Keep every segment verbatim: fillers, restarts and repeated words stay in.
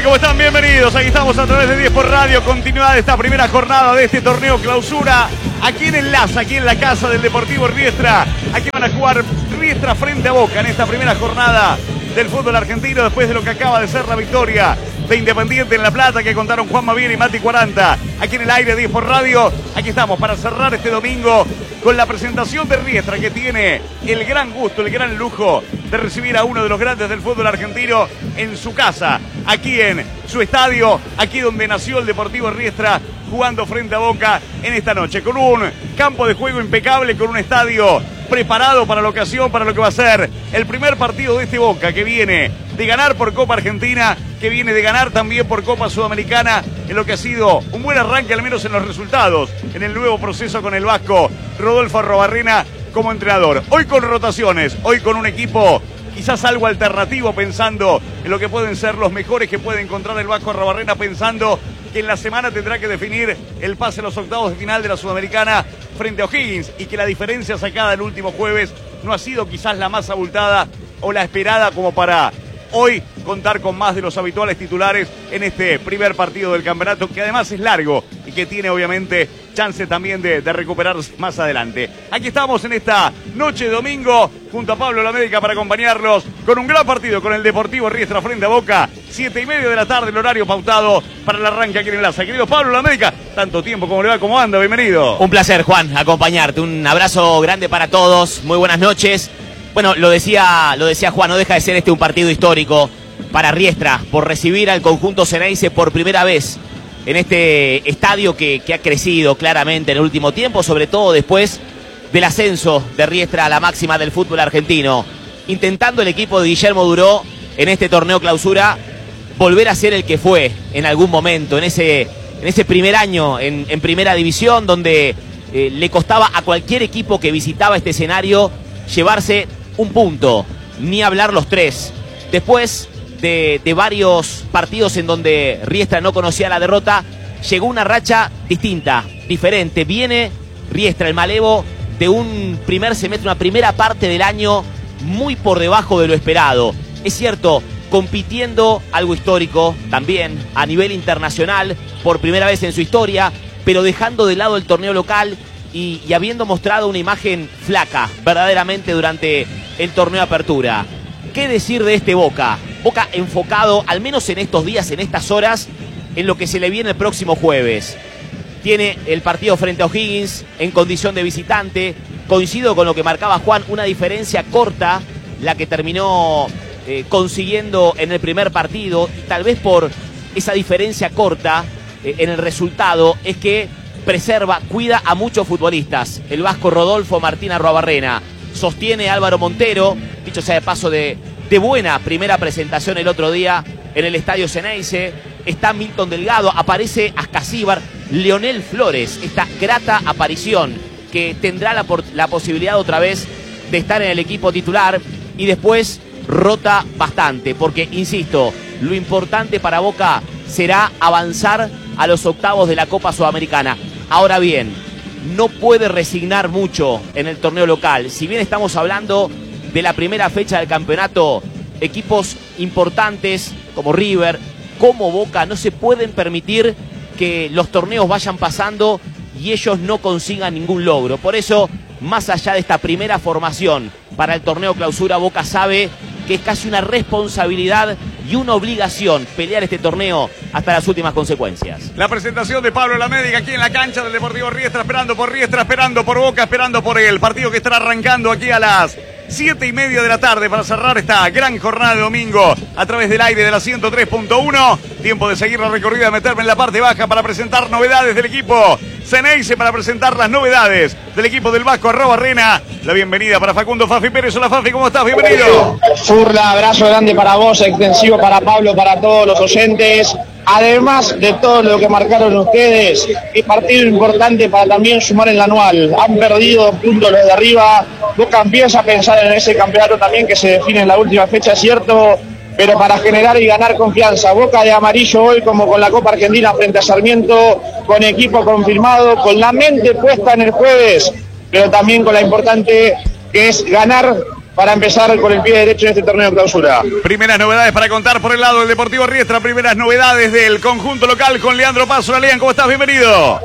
¿Cómo están? Bienvenidos. Aquí estamos a través de diez por Radio. Continuidad de esta primera jornada de este torneo clausura. Aquí en Enlaza, aquí en la casa del Deportivo Riestra. Aquí van a jugar Riestra frente a Boca en esta primera jornada del fútbol argentino, después de lo que acaba de ser la victoria de Independiente en La Plata, que contaron Juan Mavier y Mati cuarenta. Aquí en el aire diez por Radio. Aquí estamos para cerrar este domingo con la presentación de Riestra, que tiene el gran gusto, el gran lujo de recibir a uno de los grandes del fútbol argentino en su casa, aquí en su estadio, aquí donde nació el Deportivo Riestra, jugando frente a Boca en esta noche, con un campo de juego impecable, con un estadio preparado para la ocasión, para lo que va a ser el primer partido de este Boca, que viene de ganar por Copa Argentina, que viene de ganar también por Copa Sudamericana, en lo que ha sido un buen arranque, al menos en los resultados, en el nuevo proceso con el vasco Rodolfo Arruabarrena como entrenador. Hoy con rotaciones, hoy con un equipo quizás algo alternativo, pensando en lo que pueden ser los mejores que puede encontrar el vasco Arruabarrena, pensando que en la semana tendrá que definir el pase a los octavos de final de la Sudamericana frente a O'Higgins, y que la diferencia sacada el último jueves no ha sido quizás la más abultada o la esperada como para hoy contar con más de los habituales titulares en este primer partido del campeonato, que además es largo y que tiene obviamente chance también de, de recuperarse más adelante. Aquí estamos en esta noche de domingo junto a Pablo Lamedica para acompañarlos con un gran partido con el Deportivo Riestra frente a Boca. Siete y media de la tarde, el horario pautado para el arranque aquí en Enlaza. Querido Pablo Lamedica, tanto tiempo, ¿cómo le va? ¿Cómo anda? Bienvenido. Un placer, Juan, acompañarte. Un abrazo grande para todos. Muy buenas noches. Bueno, lo decía, lo decía Juan, no deja de ser este un partido histórico para Riestra, por recibir al conjunto Ceneice por primera vez en este estadio que, que ha crecido claramente en el último tiempo, sobre todo después del ascenso de Riestra a la máxima del fútbol argentino. Intentando el equipo de Guillermo Duró en este torneo clausura volver a ser el que fue en algún momento, en ese, en ese primer año en, en primera división, donde eh, le costaba a cualquier equipo que visitaba este escenario llevarse un punto, ni hablar los tres. Después de, de varios partidos en donde Riestra no conocía la derrota, llegó una racha distinta, diferente. Viene Riestra, el malevo, de un primer semestre, una primera parte del año muy por debajo de lo esperado. Es cierto, compitiendo algo histórico también a nivel internacional por primera vez en su historia, pero dejando de lado el torneo local y, y habiendo mostrado una imagen flaca verdaderamente durante el torneo de apertura. ¿Qué decir de este Boca? Boca enfocado, al menos en estos días, en estas horas, en lo que se le viene el próximo jueves. Tiene el partido frente a O'Higgins en condición de visitante. Coincido con lo que marcaba Juan, una diferencia corta la que terminó eh, consiguiendo en el primer partido. Y tal vez por esa diferencia corta eh, en el resultado es que preserva, cuida a muchos futbolistas. El vasco Rodolfo Martín Arruabarrena. Sostiene Álvaro Montero, dicho sea de paso, de, de buena primera presentación el otro día en el Estadio Ceneice. Está Milton Delgado, aparece Ascasíbar, Leonel Flores, esta grata aparición que tendrá la, la posibilidad otra vez de estar en el equipo titular, y después rota bastante, porque, insisto, lo importante para Boca será avanzar a los octavos de la Copa Sudamericana. Ahora bien, no puede resignar mucho en el torneo local. Si bien estamos hablando de la primera fecha del campeonato, equipos importantes como River, como Boca, no se pueden permitir que los torneos vayan pasando y ellos no consigan ningún logro. Por eso, más allá de esta primera formación para el torneo clausura, Boca sabe que es casi una responsabilidad y una obligación pelear este torneo hasta las últimas consecuencias. La presentación de Pablo Lamedica aquí en la cancha del Deportivo Riestra, esperando por Riestra, esperando por Boca, esperando por el partido que estará arrancando aquí a las siete y media de la tarde para cerrar esta gran jornada de domingo a través del aire de la ciento tres punto uno. Tiempo de seguir la recorrida, de meterme en la parte baja para presentar novedades del equipo Ceneice, para presentar las novedades del equipo del vasco Arruabarrena. La bienvenida para Facundo Fafi Pérez. Hola Fafi, ¿cómo estás? Bienvenido. Furla, abrazo grande para vos, extensivo para Pablo, para todos los oyentes. Además de todo lo que marcaron ustedes, es partido importante para también sumar en la anual. Han perdido puntos los de arriba. Boca empieza a pensar en ese campeonato también que se define en la última fecha, es cierto, pero para generar y ganar confianza. Boca de amarillo hoy, como con la Copa Argentina frente a Sarmiento, con equipo confirmado, con la mente puesta en el jueves, pero también con la importante que es ganar para empezar con el pie derecho en este torneo de clausura. Primeras novedades para contar por el lado del Deportivo Riestra, primeras novedades del conjunto local con Leandro Paso. Lean, ¿cómo estás? Bienvenido.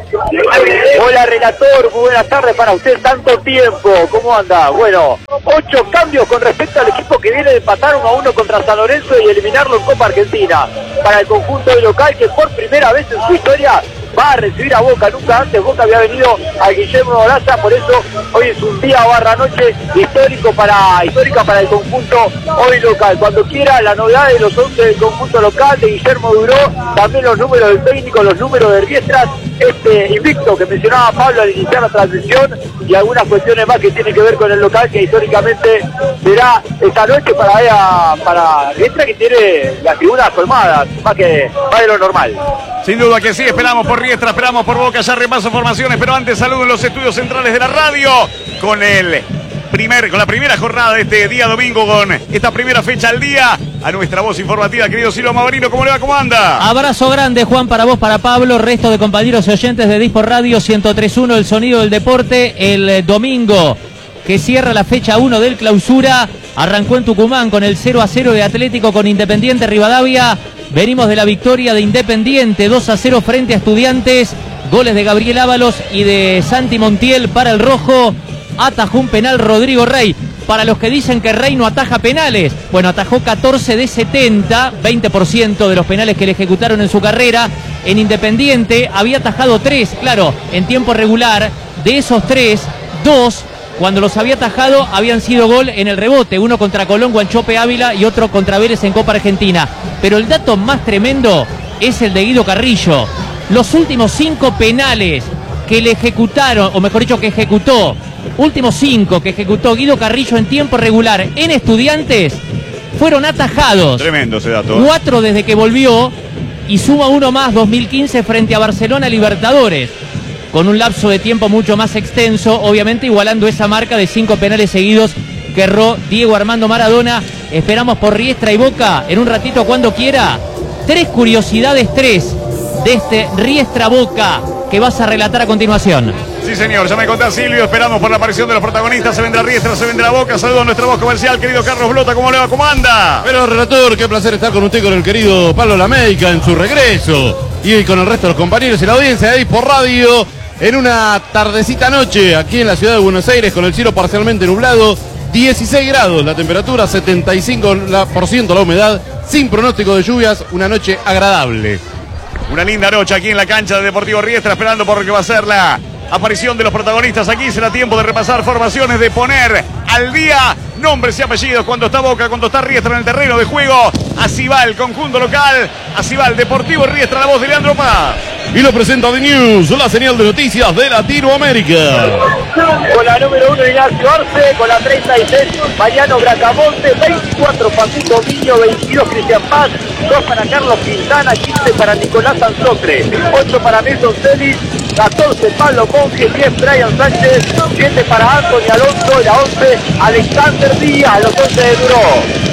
Hola, relator, muy buenas tardes para usted, tanto tiempo, ¿cómo anda? Bueno, ocho cambios con respecto al equipo que viene de empatar uno a uno contra San Lorenzo y eliminarlo en Copa Argentina. Para el conjunto local que por primera vez en su historia va a recibir a Boca. Nunca antes Boca había venido a Guillermo Olaza, por eso hoy es un día barra noche histórico para, histórica para el conjunto hoy local. Cuando quiera, la novedad de los once del conjunto local, de Guillermo Duró, también los números del técnico, los números de Riestras, este invicto que mencionaba Pablo al iniciar la transmisión, y algunas cuestiones más que tienen que ver con el local, que históricamente será esta noche para, para Riestra, que tiene las tribunas colmadas, más que más de lo normal. Sin duda que sí, esperamos por Riestra, esperamos por Boca, ya repaso formaciones, pero antes saludo en los estudios centrales de la radio con el primer, con la primera jornada de este día domingo, con esta primera fecha al día, a nuestra voz informativa, querido Silo Maurino. ¿Cómo le va? ¿Cómo anda? Abrazo grande, Juan, para vos, para Pablo, resto de compañeros y oyentes de Dispor Radio ciento tres punto uno, el sonido del deporte. El domingo que cierra la fecha uno del clausura, arrancó en Tucumán con el cero a cero de Atlético con Independiente Rivadavia. Venimos de la victoria de Independiente dos a cero frente a Estudiantes, goles de Gabriel Ábalos y de Santi Montiel para el rojo. Atajó un penal Rodrigo Rey. Para los que dicen que Rey no ataja penales, bueno, atajó catorce de setenta, veinte por ciento de los penales que le ejecutaron en su carrera. En Independiente había atajado tres, claro, en tiempo regular. De esos tres, dos, cuando los había atajado, habían sido gol en el rebote. Uno contra Colón, Guanchope Ávila, y otro contra Vélez en Copa Argentina. Pero el dato más tremendo es el de Guido Carrillo. Los últimos cinco penales que le ejecutaron, o mejor dicho, que ejecutó, últimos cinco que ejecutó Guido Carrillo en tiempo regular en Estudiantes, fueron atajados. Tremendo ese dato. Cuatro desde que volvió, y suma uno más, dos mil quince frente a Barcelona Libertadores, con un lapso de tiempo mucho más extenso, obviamente igualando esa marca de cinco penales seguidos que erró Diego Armando Maradona. Esperamos por Riestra y Boca en un ratito, cuando quiera. Tres curiosidades, tres, de este Riestra Boca que vas a relatar a continuación. Sí, señor, ya me contás, Silvio, esperamos por la aparición de los protagonistas. Se vendrá Riestra, se vendrá Boca. Saludos a nuestra voz comercial, querido Carlos Blota. ¿Cómo le va? ¿Cómo anda? Pero, relator, qué placer estar con usted, con el querido Pablo Lameica en su regreso, y con el resto de los compañeros y la audiencia de Dispor Radio, en una tardecita noche aquí en la ciudad de Buenos Aires, con el cielo parcialmente nublado, dieciséis grados la temperatura, setenta y cinco por ciento la humedad, sin pronóstico de lluvias, una noche agradable. Una linda noche aquí en la cancha de Deportivo Riestra, esperando por lo que va a ser la aparición de los protagonistas. Aquí será tiempo de repasar formaciones, de poner al día nombres y apellidos cuando está Boca, cuando está Riestra en el terreno de juego. Así va el conjunto local, así va el Deportivo Riestra, la voz de Leandro Paz. Y lo presenta The News, la señal de noticias de Latinoamérica. Con la número uno Ignacio Arce, con la treinta y seis Mariano Bracamonte, veinticuatro Paquito Miño, veintidós Cristian Paz, dos para Carlos Quintana, quince para Nicolás Anzotre, ocho para Nelson Celis, catorce Pablo Monge, diez Brian Sánchez, siete para Anthony Alonso, y la once Alexander Díaz, los once de Duró.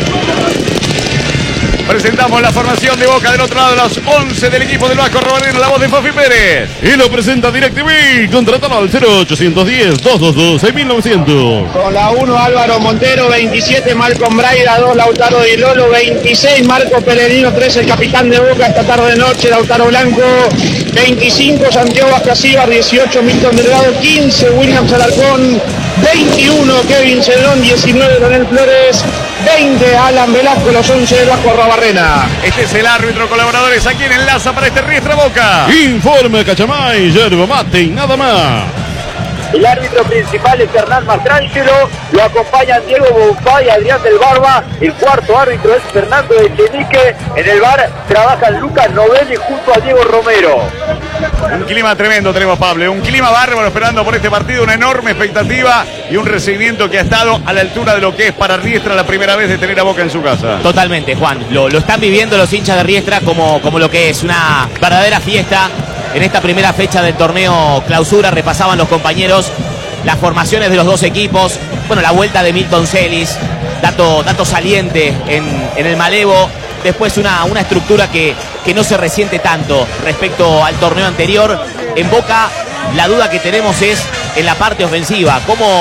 Presentamos la formación de Boca del otro lado, de los once del equipo del Vasco Robaleno, la voz de Fofi Pérez. Y lo presenta DirecTV, contratalo al cero ochocientos diez, doscientos veintidós, seis mil novecientos. Con la uno Álvaro Montero, veintisiete Malcom Braida, dos Lautaro Di Lolo, veintiséis Marco Pellegrino, tres el capitán de Boca esta tarde noche, Lautaro Blanco, veinticinco Santiago Ascasíbar, dieciocho Milton Delgado, quince Williams Alarcón, veintiuno Kevin Cedrón, diecinueve Leonel Flores, veinte Alan Velasco, los once del Vasco Arrobarrena. Este es el árbitro, colaboradores aquí en Enlaza para este Riestra Boca. Informe Cachamay, yerba mate y nada más. El árbitro principal es Hernán Mastrangelo, lo acompañan Diego Bombay y Adrián del Barba. El cuarto árbitro es Fernando Echenique. En el bar trabajan Lucas Novelli junto a Diego Romero. Un clima tremendo tenemos, Pablo, un clima bárbaro esperando por este partido, una enorme expectativa y un recibimiento que ha estado a la altura de lo que es para Riestra la primera vez de tener a Boca en su casa. Totalmente, Juan, lo, lo están viviendo los hinchas de Riestra como, como lo que es, una verdadera fiesta. En esta primera fecha del torneo clausura repasaban los compañeros las formaciones de los dos equipos. Bueno, la vuelta de Milton Celis, dato, dato saliente en, en el Malevo. Después una, una estructura que, que no se resiente tanto respecto al torneo anterior. En Boca la duda que tenemos es en la parte ofensiva. Cómo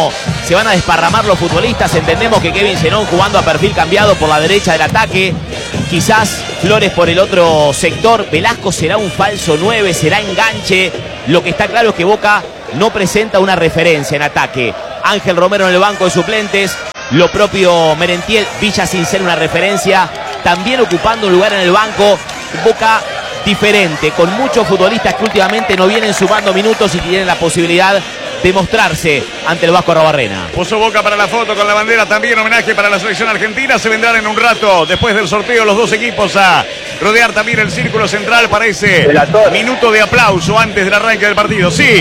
se van a desparramar los futbolistas. Entendemos que Kevin Zenón jugando a perfil cambiado por la derecha del ataque, quizás Flores por el otro sector. Velasco será un falso nueve, será enganche. Lo que está claro es que Boca no presenta una referencia en ataque. Ángel Romero en el banco de suplentes, lo propio Merentiel, Villa sin ser una referencia, también ocupando un lugar en el banco. Boca diferente, con muchos futbolistas que últimamente no vienen sumando minutos y tienen la posibilidad de mostrarse ante el Vasco Arruabarrena. Puso Boca para la foto con la bandera, también homenaje para la selección argentina. Se vendrán en un rato, después del sorteo, los dos equipos a rodear también el círculo central para ese minuto de aplauso antes del arranque del partido. Sí.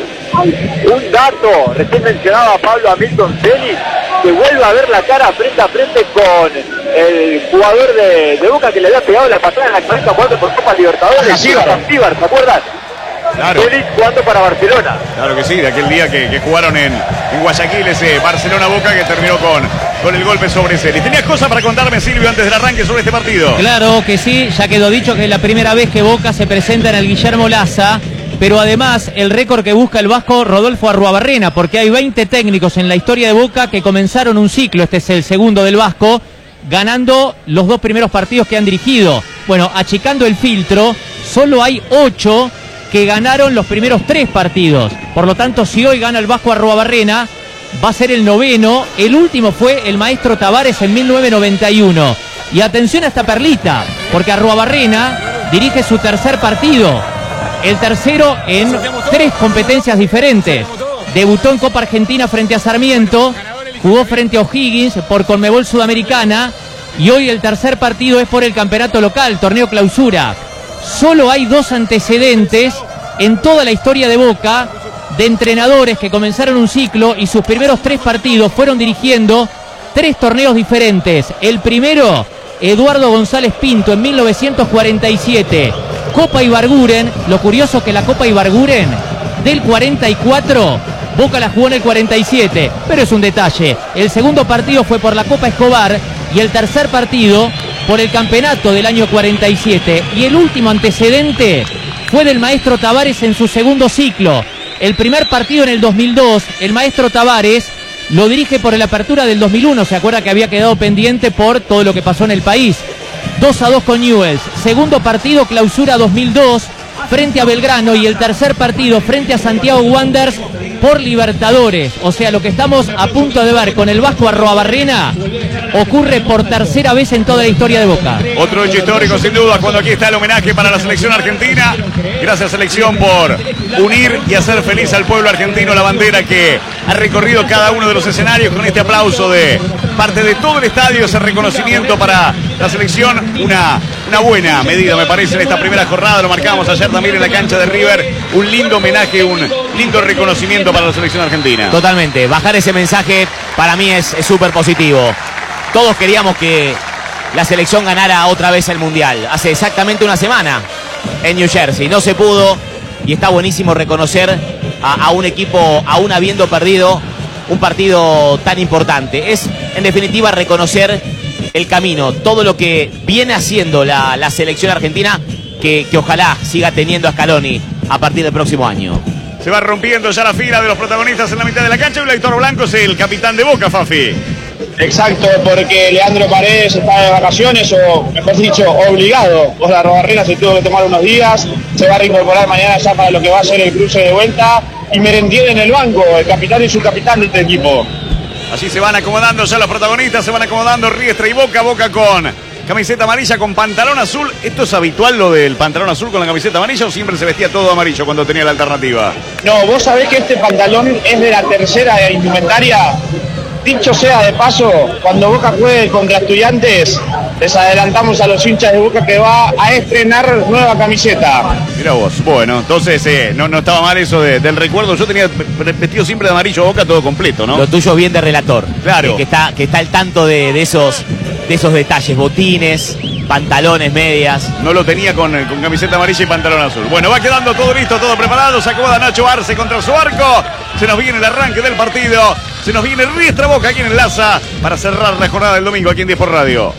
Un dato, recién mencionaba Pablo Hamilton Celis, que vuelve a ver la cara frente a frente con el jugador de, de Boca que le había pegado la patada en la cabeza jugando por Copa Libertadores. Saldívar, ¿se acuerdan? Claro. Celis jugando para Barcelona. Claro que sí, de aquel día que, que jugaron en, en Guayaquil, ese Barcelona-Boca que terminó con, con el golpe sobre Celis. ¿Tenías cosas para contarme, Silvio, antes del arranque sobre este partido? Claro que sí, ya quedó dicho que es la primera vez que Boca se presenta en el Guillermo Laza, pero además el récord que busca el vasco Rodolfo Arruabarrena, porque hay veinte técnicos en la historia de Boca que comenzaron un ciclo, este es el segundo del vasco, ganando los dos primeros partidos que han dirigido. Bueno, achicando el filtro, solo hay ocho que ganaron los primeros tres partidos. Por lo tanto, si hoy gana el vasco Arruabarrena, va a ser el noveno. El último fue el maestro Tavares en mil novecientos noventa y uno. Y atención a esta perlita, porque Arruabarrena dirige su tercer partido. El tercero en tres competencias diferentes. Debutó en Copa Argentina frente a Sarmiento, jugó frente a O'Higgins por Conmebol Sudamericana y hoy el tercer partido es por el campeonato local, torneo clausura. Solo hay dos antecedentes en toda la historia de Boca de entrenadores que comenzaron un ciclo y sus primeros tres partidos fueron dirigiendo tres torneos diferentes. El primero, Eduardo González Pinto en mil novecientos cuarenta y siete. Copa Ibarguren, lo curioso es que la Copa Ibarguren del cuarenta y cuatro, Boca la jugó en el cuarenta y siete, pero es un detalle. El segundo partido fue por la Copa Escobar y el tercer partido por el campeonato del año cuarenta y siete. Y el último antecedente fue del maestro Tavares en su segundo ciclo. El primer partido en el dos mil dos, el maestro Tavares lo dirige por la apertura del dos mil uno, se acuerda que había quedado pendiente por todo lo que pasó en el país. dos a dos con Newell's. Segundo partido, clausura dos mil dos, frente a Belgrano. Y el tercer partido, frente a Santiago Wanderers por Libertadores. O sea, lo que estamos a punto de ver con el vasco Arruabarrena ocurre por tercera vez en toda la historia de Boca. Otro hecho histórico, sin duda, cuando aquí está el homenaje para la selección argentina. Gracias, selección, por unir y hacer feliz al pueblo argentino. La bandera que ha recorrido cada uno de los escenarios con este aplauso de parte de todo el estadio, ese reconocimiento para la selección. Una, una buena medida, me parece, en esta primera jornada. Lo marcamos ayer también en la cancha de River. Un lindo homenaje, un lindo reconocimiento para la selección argentina. Totalmente, bajar ese mensaje para mí es súper positivo. Todos queríamos que la selección ganara otra vez el Mundial. Hace exactamente una semana en New Jersey. No se pudo y está buenísimo reconocer a, a un equipo, aún habiendo perdido un partido tan importante. Es, en definitiva, reconocer el camino, todo lo que viene haciendo la, la selección argentina, que, que ojalá siga teniendo a Scaloni a partir del próximo año. Se va rompiendo ya la fila de los protagonistas en la mitad de la cancha. Y Héctor Blanco es el capitán de Boca, Fafi. Exacto, porque Leandro Paredes está de vacaciones, o mejor dicho, obligado. Por la Arruabarrena se tuvo que tomar unos días, se va a reincorporar mañana ya para lo que va a ser el cruce de vuelta. Y Merentiel en el banco, el capitán y subcapitán de este equipo. Así se van acomodando ya los protagonistas, se van acomodando Riestra y Boca. Boca con camiseta amarilla, con pantalón azul. ¿Esto es habitual, lo del pantalón azul con la camiseta amarilla, o siempre se vestía todo amarillo cuando tenía la alternativa? No, vos sabés que este pantalón es de la tercera indumentaria. Dicho sea de paso, cuando Boca juegue contra Estudiantes, les adelantamos a los hinchas de Boca que va a estrenar nueva camiseta. Mira vos, bueno, entonces eh, no, no estaba mal eso de, del recuerdo. Yo tenía vestido siempre de amarillo Boca, todo completo, ¿no? Lo tuyo bien de relator. Claro. Que, que está, que está al tanto de, de, esos, de esos detalles, botines, pantalones, medias. No lo tenía con, con camiseta amarilla y pantalón azul. Bueno, va quedando todo listo, todo preparado. Se acomoda Nacho Arce contra su arco. Se nos viene el arranque del partido. Se nos viene Riestra Boca aquí en Enlaza para cerrar la jornada del domingo aquí en diez por Radio.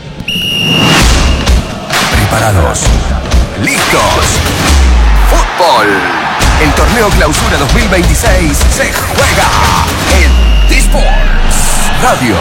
Preparados. Listos. Fútbol. El torneo Clausura dos mil veintiséis se juega en diez Sports Radio.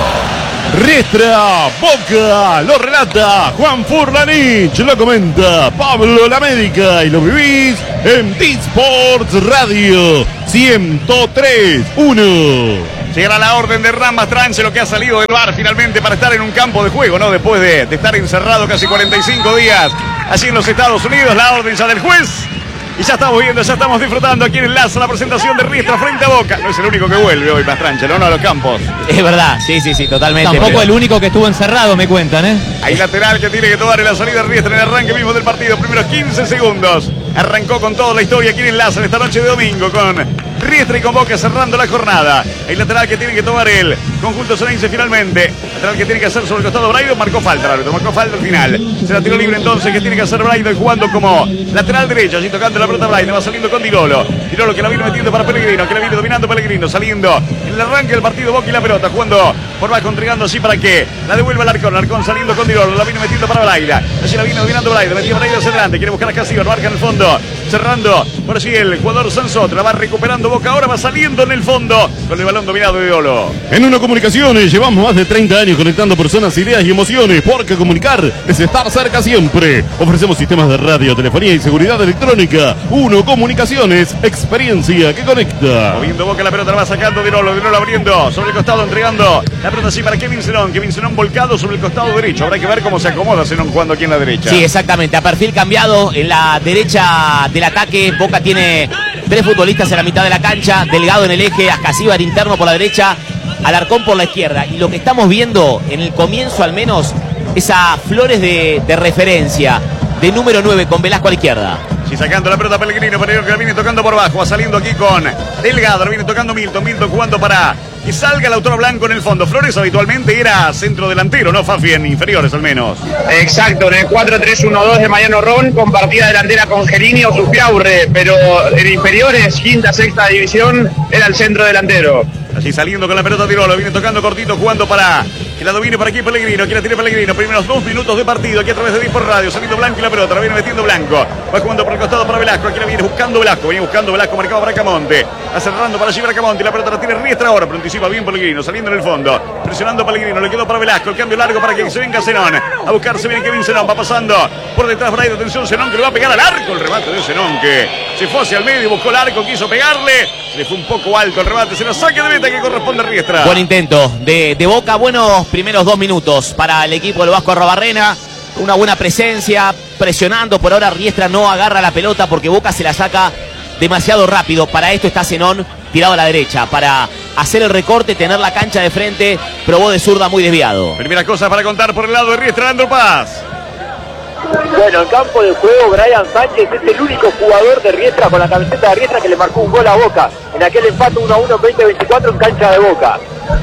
Riestra, Boca, lo relata Juan Furlanich, lo comenta Pablo Lamérica y lo vivís en T-Sports Radio ciento tres punto uno. Llegará la orden de Rambas Trance, lo que ha salido del bar finalmente para estar en un campo de juego, ¿no? Después de, de estar encerrado casi cuarenta y cinco días allí en los Estados Unidos, la orden ya del juez. Y ya estamos viendo, ya estamos disfrutando aquí en Enlaza la presentación de Riestra frente a Boca. No es el único que vuelve hoy Pastrangelo, ¿no? A los campos. Es verdad, sí, sí, sí, totalmente. Tampoco pero... el único que estuvo encerrado, me cuentan, ¿eh? Hay lateral que tiene que tomar en la salida Riestra en el arranque mismo del partido. Primeros quince segundos. Arrancó con toda la historia aquí en Enlaza en esta noche de domingo con Riestra y con Boca cerrando la jornada. Hay lateral que tiene que tomar el conjunto Ceneice finalmente. Lateral que tiene que hacer sobre el costado Braido. Marcó falta, el árbitro, marcó falta al final. Se la tiró libre entonces que tiene que hacer Braido jugando como lateral derecho. Allí tocando la pelota Braido. Va saliendo con Dirolo. Dirolo que la viene metiendo para Pellegrino, que la viene dominando Pellegrino. Saliendo en el arranque del partido Boca y la pelota. Jugando por bajo, entregando así para que la devuelva al Arcón. Arcón saliendo con Dirolo. La viene metiendo para Braida. Allí la viene dominando Braida. Metía Braida hacia adelante. Quiere buscar a Castillo. Marca en el fondo. Cerrando por allí el jugador Sansotra. Va recuperando Boca. Ahora va saliendo en el fondo con el balón dominado de Dirolo. En Uno Comunicaciones llevamos más de treinta años conectando personas, ideas y emociones, porque comunicar es estar cerca siempre. Ofrecemos sistemas de radio, telefonía y seguridad electrónica. Uno Comunicaciones, experiencia que conecta. Moviendo Boca, la pelota la va sacando Dirolo. Dirolo abriendo sobre el costado, entregando la pelota así para Kevin Zenón. Kevin Zenón volcado sobre el costado derecho. Habrá que ver cómo se acomoda Zenón jugando aquí en la derecha. Sí, exactamente, a perfil cambiado en la derecha del ataque. Boca tiene tres futbolistas en la mitad de la cancha. Delgado en el eje, Ascasíbar interno por la derecha, Alarcón por la izquierda. Y lo que estamos viendo en el comienzo al menos, esa flores de, de referencia de número nueve con Velasco a la izquierda. Sí, sacando la pelota Pellegrino, Pellegrino que la viene tocando por abajo, va saliendo aquí con Delgado, la viene tocando Milton, Milton jugando para que salga el autor blanco en el fondo. Flores habitualmente era centro delantero, ¿no, Fafi? En inferiores al menos. Exacto, en el cuatro tres uno dos de Mariano Ron, compartida delantera con Gerini o Suspiaurre, pero en inferiores, quinta, sexta división, era el centro delantero. Allí saliendo con la pelota Dirolo, viene tocando cortito, jugando para que la domine por aquí Pellegrino, que la tiene Pellegrino, primeros dos minutos de partido, aquí a través de T-Sports Radio, saliendo Blanco y la pelota, la viene metiendo Blanco, va jugando por el costado para Velasco, aquí la viene buscando Velasco, viene buscando Velasco, marcado Bracamonte, va cerrando para allí Bracamonte, la pelota la tiene Riestra ahora, pero anticipa bien Pellegrino, saliendo en el fondo, presionando Pellegrino, le quedó para Velasco, el cambio largo para que se venga Zenón, a buscarse viene Kevin Zenón, va pasando por detrás Braida, atención Zenón que le va a pegar al arco, el remate de Zenón que se fue hacia el medio, buscó el arco, quiso pegarle, se le fue un poco alto el remate, se lo saque de meta que corresponde a Riestra. Buen intento de, de Boca, buenos primeros dos minutos para el equipo del Vasco Arrobarrena, una buena presencia, presionando, por ahora Riestra no agarra la pelota porque Boca se la saca demasiado rápido, para esto está Zenón tirado a la derecha, para hacer el recorte, tener la cancha de frente, probó de zurda muy desviado. Primera cosa para contar por el lado de Riestra, Andro Paz. Bueno, en campo de juego, Brian Sánchez es el único jugador de Riestra con la camiseta de Riestra que le marcó un gol a Boca en aquel empate uno a uno veinte veinticuatro en cancha de Boca.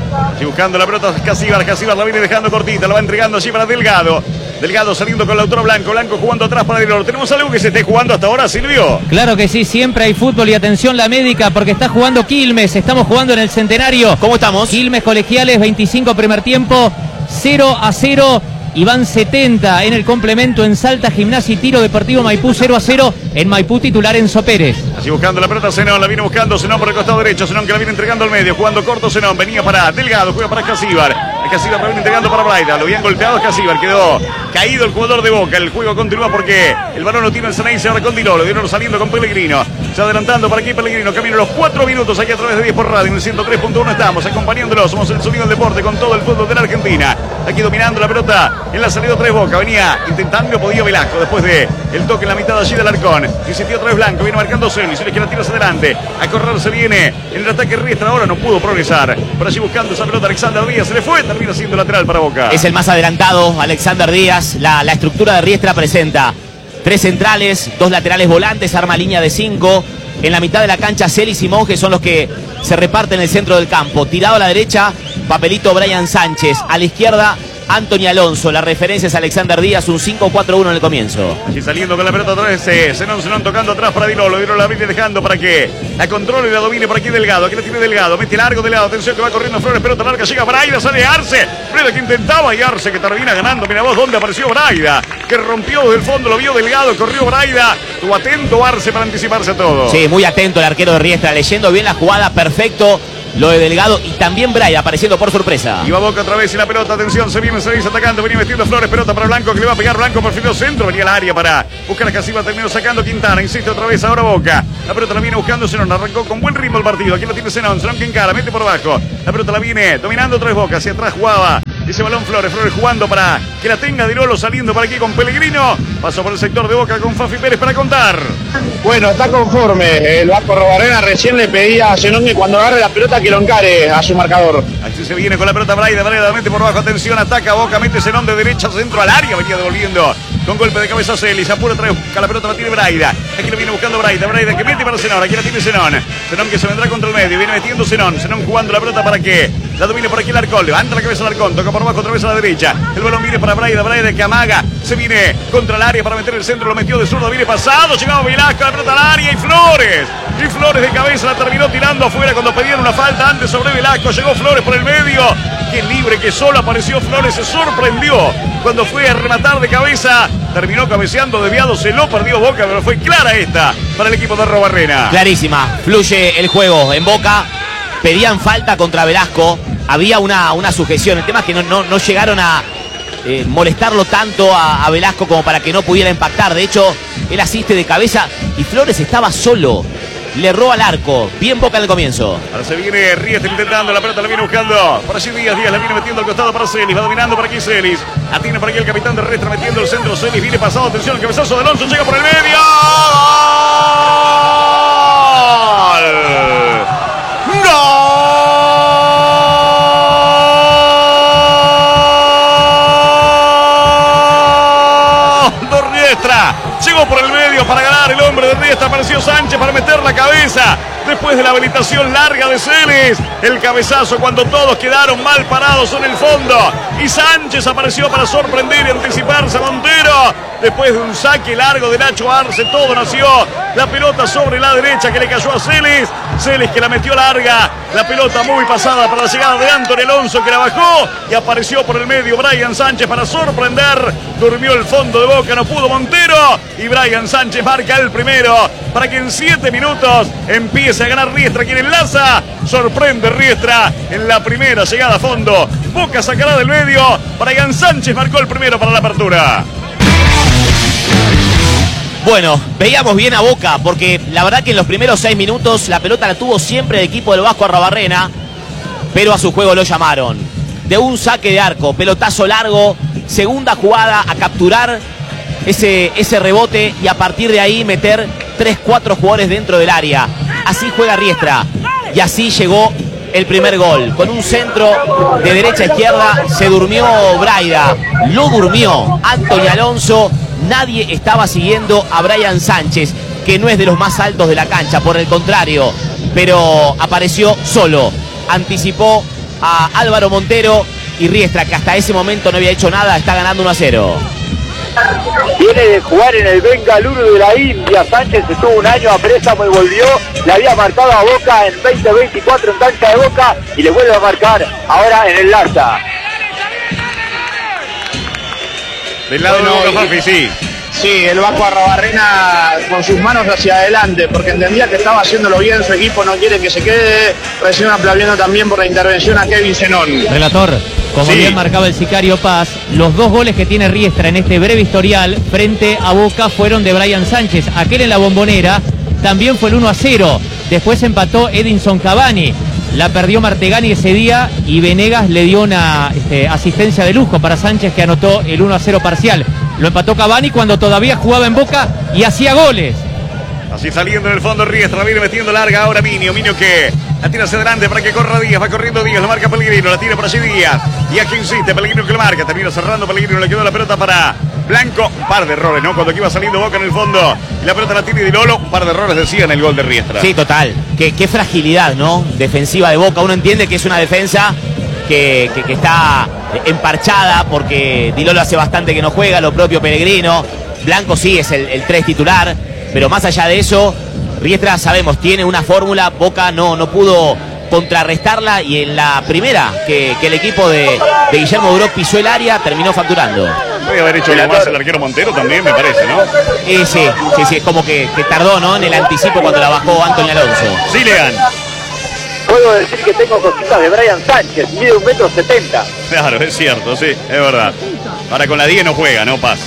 Y buscando la pelota Casíbar, Casíbar la viene dejando cortita, la va entregando allí para Delgado. Delgado saliendo con el autor Blanco, Blanco jugando atrás para Dirolo. ¿Tenemos algo que se esté jugando hasta ahora, Silvio? Claro que sí, siempre hay fútbol y atención la médica porque está jugando Quilmes, estamos jugando en el Centenario. ¿Cómo estamos? Quilmes Colegiales, veinticinco primer tiempo, cero a cero. Y van setenta en el complemento en Salta, Gimnasia y Tiro Deportivo Maipú cero a cero en Maipú, titular Enzo Pérez. Así buscando la pelota Zenón, la viene buscando Zenón por el costado derecho, Zenón que la viene entregando al medio, jugando corto Zenón, venía para Delgado, juega para Casíbar, Casíbar la viene entregando para Braida, lo habían golpeado Casíbar, quedó caído el jugador de Boca, el juego continúa porque el balón lo tiene el Ceneice ahora con Dirolo, Dirolo saliendo con Pellegrino, se adelantando para aquí Pellegrino, camino los cuatro minutos aquí a través de T-Sports Radio, en el ciento tres punto uno estamos acompañándolos, somos el sonido del deporte con todo el fútbol de la Argentina, aquí dominando la pelota en la salida tres Boca, venía intentando y no podía Velasco después de el toque en la mitad allí del Arcón, insistió otra vez Blanco, viene marcando Celis, Celis que la tira hacia adelante, a correr se viene en el ataque Riestra, ahora no pudo progresar, por allí buscando esa pelota Alexander Díaz, se le fue, termina siendo lateral para Boca. Es el más adelantado, Alexander Díaz, la, la estructura de Riestra presenta tres centrales, dos laterales volantes, arma línea de cinco, en la mitad de la cancha Celis y Monge son los que se reparten en el centro del campo, tirado a la derecha, papelito Brian Sánchez, a la izquierda Anthony Alonso, la referencia es Alexander Díaz, un cinco cuatro uno en el comienzo. Y saliendo con la pelota otra vez, eh, Zenón, Zenón tocando atrás para Dirolo, Dirolo la viene dejando para que la controle y la domine por aquí Delgado, aquí la tiene Delgado, mete largo Delgado, atención que va corriendo Flores, pelota larga, llega Braida, sale Arce, Braida que intentaba y Arce que termina ganando, mira vos dónde apareció Braida, que rompió desde el fondo, lo vio Delgado, corrió Braida, estuvo atento Arce para anticiparse a todo. Sí, muy atento el arquero de Riestra, leyendo bien la jugada, perfecto, lo de Delgado y también Braida apareciendo por sorpresa. Y va Boca otra vez y la pelota, atención, se viene, se viene atacando, venía metiendo Flores, pelota para Blanco que le va a pegar Blanco por fin centro, venía al área para buscar a Casiva, terminó sacando Quintana, insiste otra vez ahora Boca, la pelota la viene buscando Zenón, arrancó con buen ritmo el partido, aquí la tiene Zenón, Zenón que encara, mete por abajo, la pelota la viene dominando otra vez Boca, hacia atrás jugaba ese balón Flores, Flores jugando para que la tenga Dirolo, saliendo para aquí con Pellegrino, pasó por el sector de Boca con Fafi Pérez para contar. Bueno, está conforme. El Vasco Arrobarrena recién le pedía a Zenón que cuando agarre la pelota que lo encare a su marcador. Así se viene con la pelota Braida, Braida mete por abajo, atención, ataca Boca, mete Zenón de derecha, centro al área, venía devolviendo con golpe de cabeza Celis, apura otra vez, busca la pelota, la tiene Braida, aquí lo viene buscando Braida, Braida que mete para Zenón, aquí la tiene Zenón, Zenón que se vendrá contra el medio, viene metiendo Zenón, Zenón jugando la pelota para que la domine por aquí el Arcón, levanta la cabeza el Arcón, toca por abajo otra vez a la derecha, el balón viene para Braida, Braida que amaga, se viene contra el área para meter el centro, lo metió de zurdo, viene pasado, llegaba Velasco, la pelota al área y Flores, y Flores de cabeza la terminó tirando afuera cuando pedían una falta antes sobre Velasco, llegó Flores por el medio, que libre, que solo apareció Flores, se sorprendió cuando fue a rematar de cabeza, terminó cabeceando desviado, se lo perdió Boca, pero fue clara esta para el equipo de Arrobarrena. Clarísima, fluye el juego en Boca, pedían falta contra Velasco, había una, una sujeción, el tema es que no, no, no llegaron a eh, molestarlo tanto a, a Velasco como para que no pudiera impactar, de hecho él asiste de cabeza y Flores estaba solo. Le erró al arco, bien Boca en el comienzo. Ahora se viene Riestra intentando, la pelota la viene buscando. Por allí Díaz, Díaz la viene metiendo al costado para Celis, va dominando por aquí Celis. La tiene por aquí el capitán de Riestra metiendo el centro. Celis viene pasado, atención, el cabezazo de Alonso, llega por el medio. ¡Gol! ¡Gol! De Riestra. Llegó por el medio para ganar el hombre de Riestra, apareció Sánchez para meter la cabeza después de la habilitación larga de Celis, el cabezazo cuando todos quedaron mal parados en el fondo y Sánchez apareció para sorprender y anticiparse a Montero después de un saque largo de Nacho Arce, todo nació, la pelota sobre la derecha que le cayó a Celis, Celis que la metió larga, la pelota muy pasada para la llegada de Anthony Alonso que la bajó y apareció por el medio Brian Sánchez para sorprender, durmió el fondo de Boca, no pudo Montero y Brian Sánchez marca el primero para que en siete minutos empiece a ganar Riestra, quien enlaza, sorprende Riestra en la primera llegada a fondo, Boca sacará del medio, Brian Sánchez marcó el primero para la apertura. Bueno, veíamos bien a Boca, porque la verdad que en los primeros seis minutos la pelota la tuvo siempre el equipo del Vasco Arrobarrena, pero a su juego lo llamaron. De un saque de arco, pelotazo largo, segunda jugada a capturar ese, ese rebote y a partir de ahí meter tres, cuatro jugadores dentro del área. Así juega Riestra y así llegó el primer gol. Con un centro de derecha a izquierda se durmió Braida, lo durmió Anthony Alonso. Nadie estaba siguiendo a Brian Sánchez, que no es de los más altos de la cancha, por el contrario, pero apareció solo, anticipó a Álvaro Montero y Riestra, que hasta ese momento no había hecho nada, está ganando uno a cero. Viene de jugar en el Bengaluru de la India. Sánchez estuvo un año a préstamo y volvió. Le había marcado a Boca en veinte veinticuatro en cancha de Boca y le vuelve a marcar ahora en el Larza. Del lado Bueno, de Boca, Fafi, sí. Sí, el Vasco Arrobarrena con sus manos hacia adelante, porque entendía que estaba haciéndolo bien, su equipo no quiere que se quede, recién aplaudiendo también por la intervención a Kevin Zenón. Relator, como Sí. bien marcaba el sicario Paz, los dos goles que tiene Riestra en este breve historial frente a Boca fueron de Brian Sánchez. Aquel en la Bombonera también fue el uno a cero. Después empató Edinson Cavani. La perdió Martegani ese día y Venegas le dio una este, asistencia de lujo para Sánchez, que anotó el uno a cero parcial. Lo empató Cavani cuando todavía jugaba en Boca y hacía goles. Así saliendo en el fondo Riestra, viene metiendo larga ahora Minio, Minio que la tira hacia adelante para que corra Díaz, va corriendo Díaz, lo marca Pellegrino, la tira por allí Díaz, y aquí insiste, Pellegrino que lo marca, termina cerrando Pellegrino, le quedó la pelota para Blanco, un par de errores, ¿no? Cuando aquí iba saliendo Boca en el fondo, y la pelota la tiene Di Lolo, un par de errores decían el gol de Riestra. Sí, total, qué, qué fragilidad, ¿no? Defensiva de Boca, uno entiende que es una defensa que, que, que está emparchada porque Di Lolo hace bastante que no juega, lo propio Pellegrino, Blanco sí es el, el tres titular, pero más allá de eso, Riestra, sabemos, tiene una fórmula, Boca no, no pudo contrarrestarla y en la primera que, que el equipo de, de Guillermo Duró pisó el área, terminó facturando. Puede haber hecho algo más el arquero Montero también, me parece, ¿no? Eh, sí, sí, sí, es como que, que tardó, ¿no? En el anticipo cuando la bajó Anthony Alonso. Ziligan. puedo decir que tengo cositas de Brian Sánchez, mide un metro setenta. Claro, es cierto, sí, es verdad. Ahora con la diez no juega, ¿no? Paz.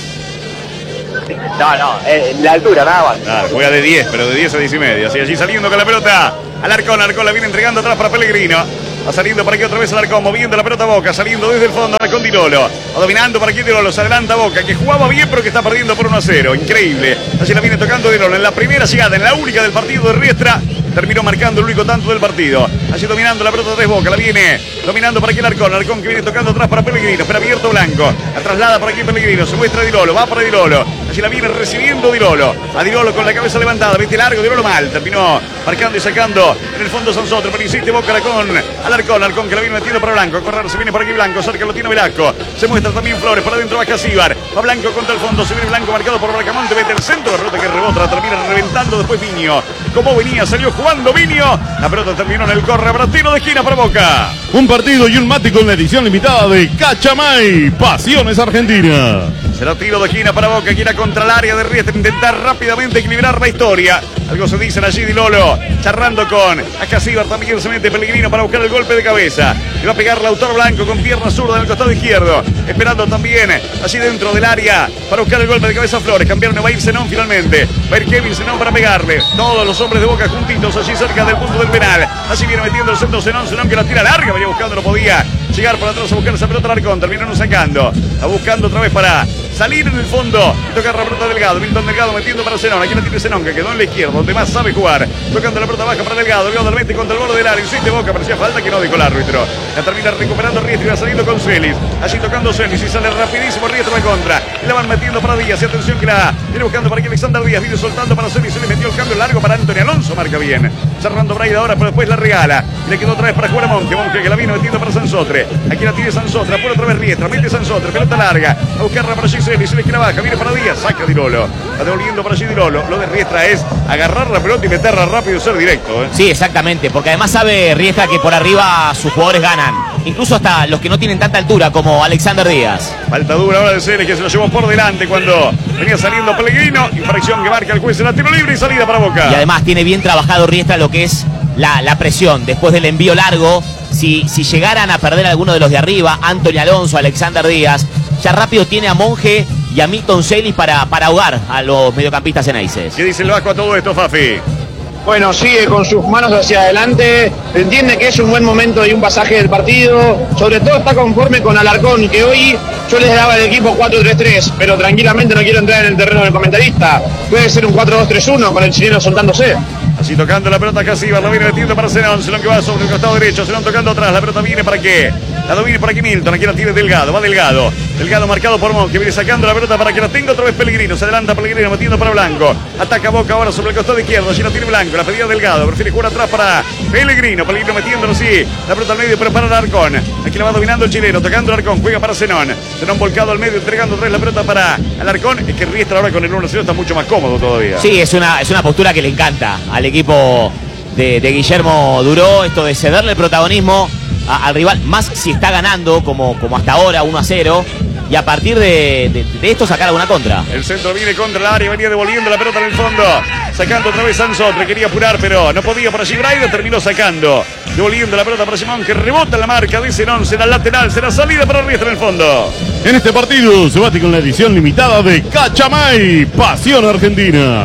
No, no, eh, la altura, nada más. Claro, juega de diez, pero de diez a diez y media. Así, allí saliendo con la pelota. Alarcón, Alarcón la viene entregando atrás para Pellegrino. Va saliendo por aquí otra vez Alarcón, moviendo la pelota a Boca, saliendo desde el fondo Alarcón Di Lolo. Va dominando por aquí Di Lolo, se adelanta Boca, que jugaba bien pero que está perdiendo por uno a cero. Increíble. Allí la viene tocando Di Lolo en la primera llegada, en la única del partido de Riestra. Terminó marcando el único tanto del partido. Allí dominando la pelota de Boca, la viene dominando por aquí Alarcón. Alarcón que viene tocando atrás para Pellegrino, espera abierto Blanco. La traslada por aquí Pellegrino, se muestra Di Lolo, va para Di Lolo. Allí la viene recibiendo Di Lolo. A Di Lolo con la cabeza levantada, vete largo, Di Lolo mal. Terminó marcando y sacando en el fondo Sansotro, pero insiste Boca Alarcón. Alarcón, Alarcón que la viene metiendo para Blanco. A correr, se viene por aquí Blanco, cerca lo tiene Velasco. Se muestra también Flores, para adentro baja Cibar. Va Blanco contra el fondo, se viene Blanco marcado por Bracamonte, mete el centro, la pelota que rebota, termina reventando después Viño. Como venía, salió jugando Viño. La pelota terminó en el corre, tiro de esquina para Boca. Un partido y un mate con la edición limitada de Cachamay, Pasiones Argentina. Será tiro de esquina para Boca, que irá contra el área de Riestra, intentar rápidamente equilibrar la historia. Algo se dicen allí Di Lolo, charrando con Acasíbar, también se mete Pellegrino para buscar el golpe de cabeza. Le va a pegar Lautaro Blanco con pierna zurda en el costado izquierdo. Esperando también allí dentro del área para buscar el golpe de cabeza a Flores. Cambiaron, va a ir Zenón finalmente. Va a ir Kevin Zenón para pegarle. Todos los hombres de Boca juntitos allí cerca del punto del penal. Así viene metiendo el centro Zenón, Zenón que la tira larga, venía buscando, no podía llegar por atrás a buscar esa pelota Alarcón. Terminaron sacando. Está buscando otra vez para salir en el fondo y tocar la pelota Delgado. Milton Delgado metiendo para Zenón. Aquí la tiene Zenón, que quedó en la izquierda, donde más sabe jugar. Tocando la pelota baja para Delgado. Delgado la mete contra el borde del área. Insiste Boca, parecía falta que no dijo el árbitro. La termina recuperando Riestra y va saliendo con Celis. Allí tocando Celis y sale rapidísimo Riestra de contra. Y la van metiendo para Díaz. Y atención que la viene buscando para aquí Alexander Díaz. Viene soltando para Celis. Se le metió el cambio largo para Antonio Alonso. Marca bien. Cerrando Braida ahora, pero después la regala. Y le quedó otra vez para jugar a Monge. Monge que la vino metiendo para Sansotre. Aquí la tiene Sansotre. Por otra vez Riestra. Mete Sansotre. Pelota larga. A buscarla para allí Celis. Se le quiere baja. Viene para Díaz. Saca Di Lolo. Está devolviendo para allí Di Lolo. Lo de Riestra es agarrar la pelota y meterla rápido y ser directo. ¿eh? Sí, exactamente. Porque además sabe Riestra que por arriba sus jugadores ganan. Incluso hasta los que no tienen tanta altura como Alexander Díaz. Falta dura ahora de Celis que se lo llevó por delante cuando venía saliendo Pellegrino. Infracción que marca el juez en la tiro libre y salida para Boca. Y además tiene bien trabajado Riestra lo que es la, la presión. Después del envío largo, si, si llegaran a perder alguno de los de arriba, Antonio Alonso, Alexander Díaz, ya rápido tiene a Monge y a Milton Celis para, para ahogar a los mediocampistas enaices. ¿Qué dice el Vasco a todo esto, Fafi? Bueno, sigue con sus manos hacia adelante, entiende que es un buen momento y un pasaje del partido, sobre todo está conforme con Alarcón, que hoy yo les daba el equipo cuatro tres tres, pero tranquilamente no quiero entrar en el terreno del comentarista, puede ser un cuatro dos tres uno con el chileno soltándose. Así tocando la pelota Casíbar, la viene metiendo para Zenón, Zenón que va sobre el costado derecho, Zenón tocando atrás, la pelota viene para qué, la domina por aquí Milton, aquí la tiene Delgado, va Delgado, Delgado marcado por Monge, viene sacando la pelota para que la tenga otra vez Pellegrino, se adelanta Pellegrino metiendo para Blanco, ataca Boca ahora sobre el costado izquierdo, allí la tiene Blanco, la pedía Delgado, prefiere jugar atrás para Pellegrino, Pellegrino metiéndolo así, la pelota al medio pero para Alarcón, aquí la va dominando el chileno, tocando Alarcón, juega para Zenón, Zenón volcado al medio, entregando otra vez la pelota para Alarcón, es que Riestra ahora con el uno cero está mucho más cómodo todavía. Sí, es una, es una postura que le encanta al equipo de, de Guillermo Duró, esto de cederle el protagonismo a, al rival, más si está ganando como, como hasta ahora uno a cero, y a partir de, de, de esto sacar alguna contra. El centro viene contra el área, venía devolviendo la pelota en el fondo, sacando otra vez Sansotre, quería apurar pero no podía por allí Braida, terminó sacando, devolviendo la pelota para Simón que rebota en la marca de Zenón, será lateral, será salida para Riestra en el fondo. En este partido se bate con la edición limitada de Cachamay, Pasión Argentina.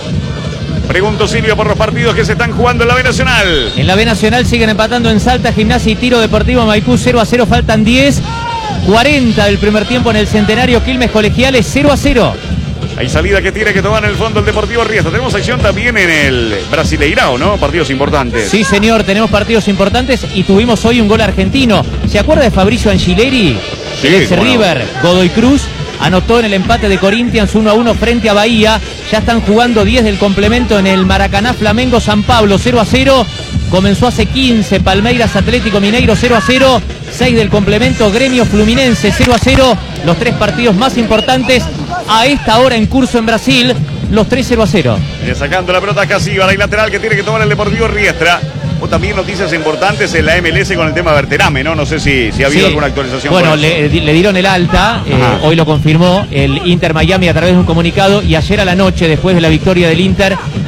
Pregunto, Silvio, por los partidos que se están jugando en la B Nacional. En la B Nacional siguen empatando en Salta, Gimnasia y Tiro Deportivo Maipú cero a cero, faltan diez, cuarenta del primer tiempo en el Centenario, Quilmes Colegiales cero a cero. Hay salida que tiene que tomar en el fondo el Deportivo Riestra. Tenemos acción también en el Brasileirao, ¿no? Partidos importantes. Sí, señor, tenemos partidos importantes y tuvimos hoy un gol argentino. ¿Se acuerda de Fabricio Angileri? Sí, el ex bueno. River, Godoy Cruz anotó en el empate de Corinthians uno a uno frente a Bahía. Ya están jugando diez del complemento en el Maracaná, Flamengo San Pablo cero a cero. Comenzó hace quince, Palmeiras Atlético Mineiro cero a cero. seis del complemento, Gremio Fluminense cero a cero. Los tres partidos más importantes a esta hora en curso en Brasil, los tres cero a cero. Viene sacando la pelota Casíbar, hay lateral que tiene que tomar el Deportivo Riestra. O también noticias importantes en la M L S con el tema Berterame, ¿no? No sé si, si ha habido Sí. alguna actualización. Bueno, con eso. le, le dieron el alta, eh, hoy lo confirmó el Inter Miami a través de un comunicado, y ayer a la noche, después de la victoria del Inter,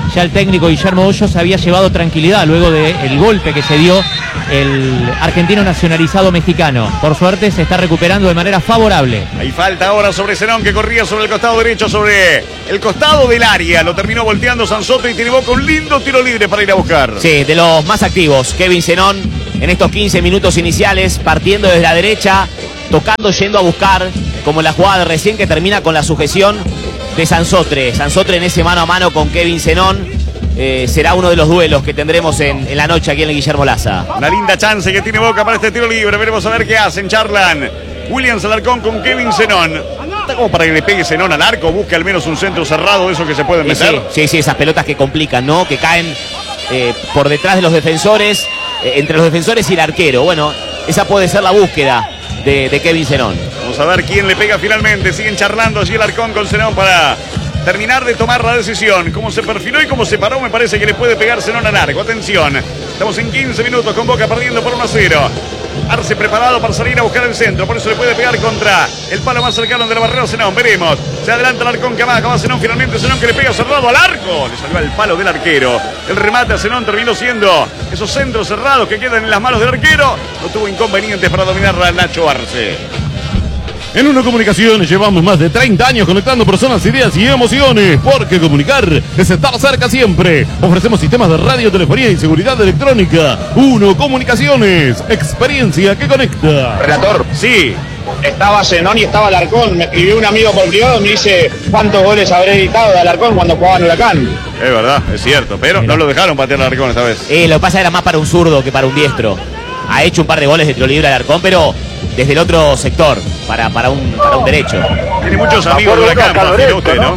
ya el técnico Guillermo Hoyos había llevado tranquilidad luego del golpe que se dio el argentino nacionalizado mexicano. Por suerte se está recuperando de manera favorable. Hay falta ahora sobre Zenón, que corría sobre el costado derecho, sobre el costado del área. Lo terminó volteando Sansoto y tiene Boca un lindo tiro libre para ir a buscar. Sí, de los más activos, Kevin Zenón en estos quince minutos iniciales, partiendo desde la derecha, tocando, yendo a buscar, como la jugada de recién que termina con la sujeción de Sansotre. Sansotre en ese mano a mano con Kevin Zenón. Eh, será uno de los duelos que tendremos en, en la noche aquí en el Guillermo Laza. Una linda chance que tiene Boca para este tiro libre. Veremos a ver qué hacen. Charlan Williams Alarcón con Kevin Zenón. Está como para que le pegue Zenón al arco. Busque al menos un centro cerrado de esos que se pueden meter. Sí, sí, sí, esas pelotas que complican, ¿no? Que caen eh, por detrás de los defensores, eh, entre los defensores y el arquero. Bueno, esa puede ser la búsqueda de, de Kevin Zenón. Vamos a ver quién le pega finalmente. Siguen charlando allí el Alarcón con Zenón para terminar de tomar la decisión. Cómo se perfiló y cómo se paró, me parece que le puede pegar Zenón a largo. Atención, estamos en quince minutos con Boca perdiendo por uno a cero. Arce preparado para salir a buscar el centro, por eso le puede pegar contra el palo más cercano de la barrera Zenón. Veremos, se adelanta el Alarcón, que va Zenón, finalmente Zenón que le pega cerrado al arco. Le salió al palo del arquero. El remate a Zenón terminó siendo esos centros cerrados que quedan en las manos del arquero. No tuvo inconvenientes para dominarla a Nacho Arce. En Uno Comunicaciones llevamos más de treinta años conectando personas, ideas y emociones, porque comunicar es estar cerca siempre. Ofrecemos sistemas de radio, telefonía y seguridad electrónica. Uno Comunicaciones, experiencia que conecta. Relator, Sí, estaba Zenón y estaba Alarcón. Me escribió un amigo por privado y me dice cuántos goles habré editado de Alarcón cuando jugaba en Huracán. es verdad, es cierto, pero no lo dejaron patear al Alarcón esta vez. Eh, lo que pasa era más para un zurdo que para un diestro. Ha hecho un par de goles de tiro libre al Alarcón, pero desde el otro sector, para, para, un, para un derecho. Tiene muchos amigos de Huracán, imagino usted, ¿no?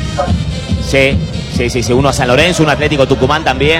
Sí, sí, sí, sí, uno a San Lorenzo, un Atlético Tucumán también.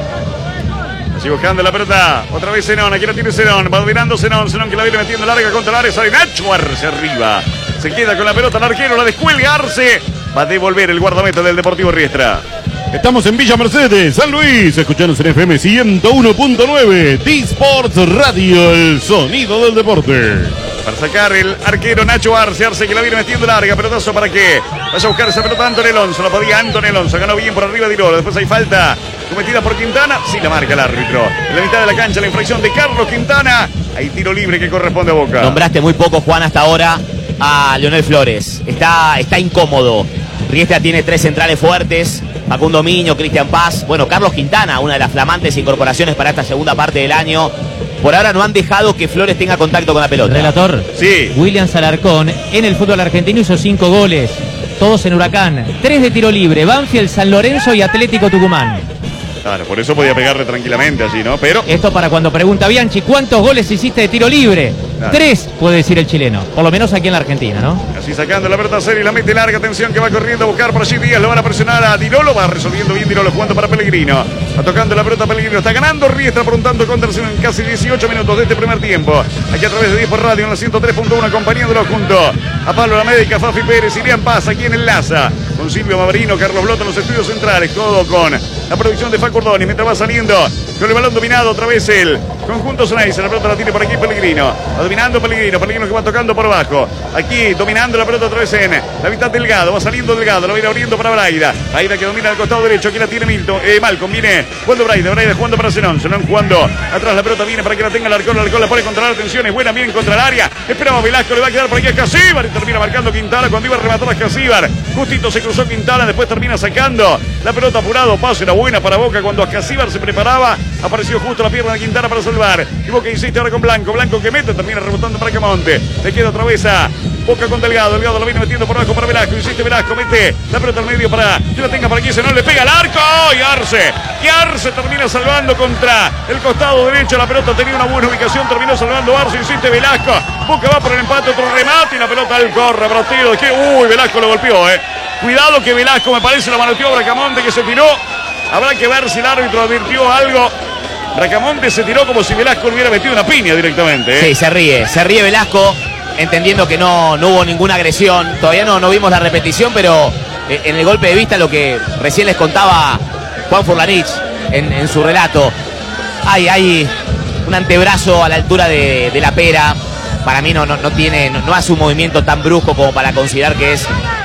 Así buscando la pelota, otra vez Zenón, aquí la tiene Zenón, va dominando Zenón, Zenón que la viene metiendo larga contra el área, sale Nacho Arce arriba. Se queda con la pelota el arquero, la descuelga Arce, va a devolver el guardameta del Deportivo Riestra. Estamos en Villa Mercedes, San Luis. Escuchanos en F M ciento uno punto nueve. D-Sports Radio, el sonido del deporte. Para sacar el arquero Nacho Arce, Arce que la viene metiendo larga, pelotazo para que vaya a buscar esa pelota Antonio Alonso, la podía Antonio Alonso, ganó bien por arriba de Irolo, después hay falta cometida por Quintana, sí la marca el árbitro. En la mitad de la cancha la infracción de Carlos Quintana, hay tiro libre que corresponde a Boca. Nombraste muy poco, Juan, hasta ahora a Leonel Flores. Está, está incómodo. Riestra tiene tres centrales fuertes, Facundo Miño, Cristian Paz, bueno, Carlos Quintana, una de las flamantes incorporaciones para esta segunda parte del año. Por ahora no han dejado que Flores tenga contacto con la pelota. Relator, Sí. Williams Alarcón en el fútbol argentino hizo cinco goles, todos en Huracán, tres de tiro libre, Banfield, San Lorenzo y Atlético Tucumán. Claro, por eso podía pegarle tranquilamente allí, ¿no? Pero Esto para cuando pregunta Bianchi, ¿cuántos goles hiciste de tiro libre? Claro. Tres, puede decir el chileno, por lo menos aquí en la Argentina, ¿no? así sacando la pelota seria y la mete larga, atención que va corriendo a buscar por allí Díaz, lo van a presionar a Dirolo, va resolviendo bien Dirolo, jugando para Pellegrino, va tocando la pelota Pellegrino, está ganando Riestra por un tanto contra en casi dieciocho minutos de este primer tiempo, aquí a través de diez por Radio en la ciento tres punto uno, acompañándolo junto a Pablo La Médica, Fafi Pérez, Irián Paz, aquí en el Laza, con Silvio Mavrino, Carlos Blota en los estudios centrales, todo con la producción de Facu Ordóñez, mientras va saliendo con el balón dominado otra vez el conjunto Ceneice, la pelota la tiene por aquí Pellegrino, va dominando Pellegrino, Pellegrino que va tocando por abajo, aquí dominando la pelota otra vez en la mitad Delgado, va saliendo Delgado, lo va a ir abriendo para Braida, Braida que domina el costado derecho, aquí la tiene Milton, eh, Malcolm, viene jugando Braida, Braida jugando para Zenón, Zenón jugando atrás la pelota, viene para que la tenga el Alarcón, el Alarcón la pone contra la atención, es buena, bien contra el área, esperaba Velasco, le va a quedar por aquí a Casíbar y termina marcando Quintana cuando iba a rematar a Casíbar, justito se cruzó Quintana, después termina sacando la pelota apurado, pase era buena para Boca cuando a Casíbar se preparaba, apareció justo la pierna de Quintana para salvar, y Boca insiste ahora con Blanco, Blanco que mete, termina rebotando para Camonte, le queda otra vez a Boca con Delgado, Delgado lo viene metiendo por abajo para Velasco, insiste Velasco, mete la pelota al medio para que la tenga por aquí, se no le pega al arco, y Arce, y Arce termina salvando contra el costado derecho, la pelota tenía una buena ubicación, terminó salvando Arce, insiste Velasco, Boca va por el empate, otro remate, y la pelota al corre, partido, que uy, Velasco lo golpeó, eh, cuidado que Velasco me parece lo manoteó a Bracamonte que se tiró, habrá que ver si el árbitro advirtió algo. Bracamonte se tiró como si Velasco le hubiera metido una piña directamente, ¿eh? Sí, se ríe, se ríe Velasco, entendiendo que no, no hubo ninguna agresión. Todavía no, no vimos la repetición, pero eh, en el golpe de vista lo que recién les contaba Juan Furlanich en, en su relato. Hay, hay un antebrazo a la altura de, de la pera. Para mí no, no, no tiene, no, no hace un movimiento tan brusco como para considerar que es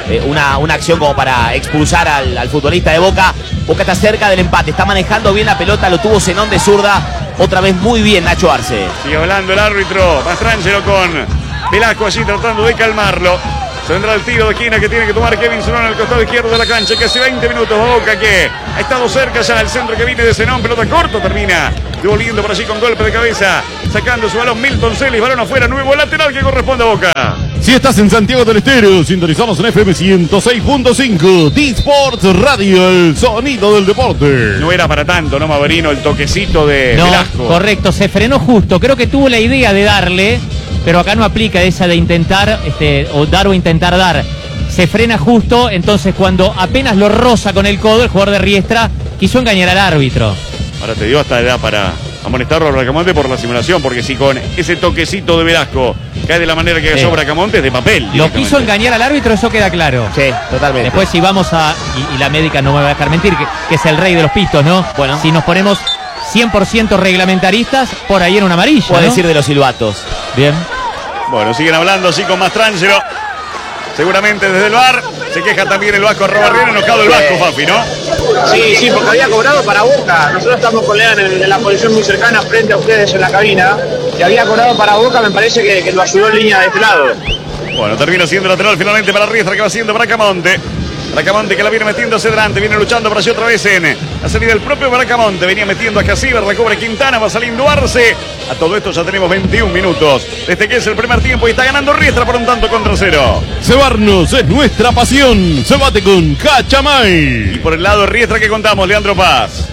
eh, una, una acción como para expulsar al, al futbolista de Boca. Boca está cerca del empate, está manejando bien la pelota, lo tuvo Zenón de zurda. Otra vez muy bien Nacho Arce. Sigue hablando el árbitro Mastrangelo con Velasco allí tratando de calmarlo. Se vendrá el tiro de esquina que tiene que tomar Kevin Zenón al costado izquierdo de la cancha. Que hace veinte minutos Boca que ha estado cerca ya del centro que viene de Zenón. Pelota corto, termina devolviendo por allí con golpe de cabeza. Sacando su balón Milton Celis. Balón afuera, nuevo lateral que corresponde a Boca. Si estás en Santiago del Estero, sintonizamos en F M ciento seis punto cinco. D-Sports Radio, el sonido del deporte. No era para tanto, ¿no, Maverino? El toquecito de No, Velasco. correcto, se frenó justo. Creo que tuvo la idea de darle, pero acá no aplica esa de intentar, este, o dar o intentar dar. Se frena justo, entonces cuando apenas lo roza con el codo, el jugador de Riestra quiso engañar al árbitro. Ahora te dio hasta edad para amonestarlo a Bracamonte por la simulación, porque si con ese toquecito de Velasco cae de la manera que cayó Sí. Bracamonte, es de papel. Lo quiso engañar al árbitro, eso queda claro. Sí, totalmente. Después si vamos a, y, y la médica no me va a dejar mentir, que, que es el rey de los pistos, ¿no? Bueno. Si nos ponemos cien por ciento reglamentaristas, por ahí en un amarillo, Puede ¿no? decir de los silbatos. Bien. Bueno, siguen hablando así con Mastrangelo. Seguramente desde el V A R. Se queja también el Vasco Arrobarriera, enojado el Vasco, Fafi, ¿no? Sí, sí, porque había cobrado para Boca. Nosotros estamos con Lean en, en la posición muy cercana frente a ustedes en la cabina. Y había cobrado para Boca, me parece que, que lo ayudó en línea de este lado. Bueno, termina siendo lateral finalmente para Riestra, que va siendo Bracamonte. Bracamonte que la viene metiendo hacia adelante, viene luchando para allí otra vez en la salida del propio Bracamonte. Venía metiendo a Casiber, la cobra Quintana, va saliendo Arce. A todo esto ya tenemos veintiún minutos desde que es el primer tiempo y está ganando Riestra por un tanto contra cero. Cebarnos es nuestra pasión. Se bate con Cachamay. Y por el lado de Riestra que contamos, Leandro Paz.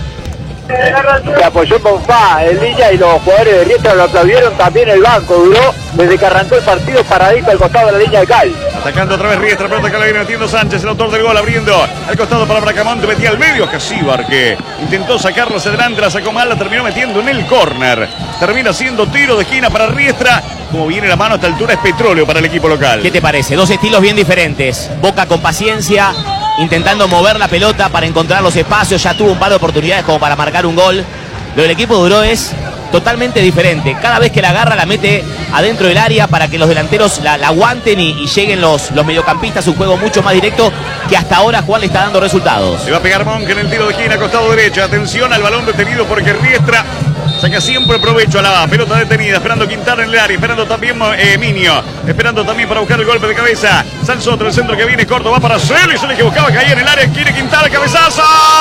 Se apoyó con Fa en línea y los jugadores de Riestra lo aplaudieron. También el banco duró desde que arrancó el partido paradito al costado de la línea de cal. Atacando otra vez Riestra, pelota que la viene metiendo Sánchez, el autor del gol, abriendo al costado para Bracamonte, metía al medio a Casíbar, que intentó sacarlo hacia adelante, la sacó mal, la terminó metiendo en el córner. Termina siendo tiro de esquina para Riestra. Como viene la mano a esta altura es petróleo para el equipo local. ¿Qué te parece? Dos estilos bien diferentes. Boca con paciencia, intentando mover la pelota para encontrar los espacios. Ya tuvo un par de oportunidades como para marcar un gol. Lo del equipo Duró es totalmente diferente. Cada vez que la agarra la mete adentro del área para que los delanteros la, la aguanten y, y lleguen los, los mediocampistas. Un juego mucho más directo que hasta ahora Juan le está dando resultados. Se va a pegar Monk en el tiro de esquina, costado derecho. Atención al balón detenido porque Riestra saca siempre provecho a la pelota detenida. Esperando Quintana en el área, esperando también eh, Minio. Esperando también para buscar el golpe de cabeza. Salsotro, el centro que viene corto, va para Celis. Se le equivocaba, caía en el área. Quiere Quintana, cabezazo.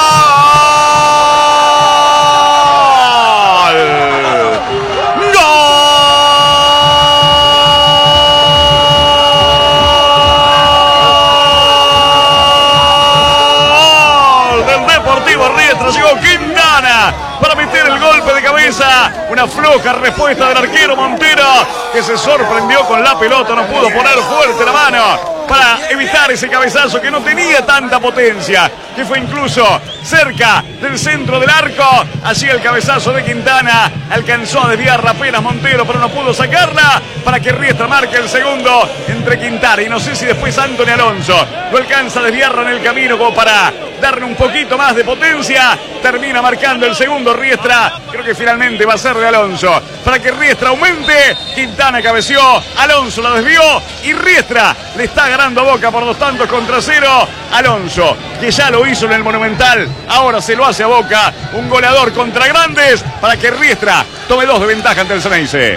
Llegó Quintana para meter el golpe de cabeza. Una floja respuesta del arquero Montero, que se sorprendió con la pelota. No pudo poner fuerte la mano para evitar ese cabezazo que no tenía tanta potencia, que fue incluso cerca del centro del arco. Allí el cabezazo de Quintana alcanzó a desviar apenas Montero, pero no pudo sacarla para que Riestra marque el segundo entre Quintana y no sé si después Anthony Alonso lo alcanza a desviarla en el camino como para darle un poquito más de potencia. Termina marcando el segundo Riestra. Creo que finalmente va a ser de Alonso para que Riestra aumente. Quintana cabeció, Alonso la desvió y Riestra le está ganando a Boca por dos tantos contra cero. Alonso, que ya lo hizo en el Monumental, ahora se lo hace a Boca. Un goleador contra grandes para que Riestra tome dos de ventaja ante el Ceneice.